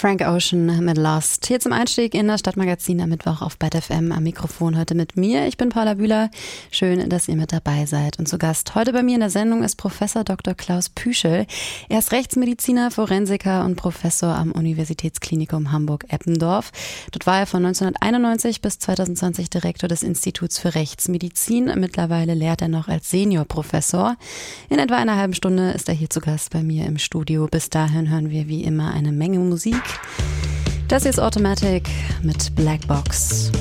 Frank Ocean mit Lost. Hier zum Einstieg in das Stadtmagazin am Mittwoch auf BET FM. Am Mikrofon heute mit mir. Ich bin Paula Bühler. Schön, dass ihr mit dabei seid. Und zu Gast heute bei mir in der Sendung ist Professor Dr. Klaus Püschel. Er ist Rechtsmediziner, Forensiker und Professor am Universitätsklinikum Hamburg-Eppendorf. Dort war er von 1991 bis 2020 Direktor des Instituts für Rechtsmedizin. Mittlerweile lehrt er noch als Seniorprofessor. In etwa einer halben Stunde ist er hier zu Gast bei mir im Studio. Bis dahin hören wir wie immer eine Menge Musik. Das hier ist Automatic mit Black Box.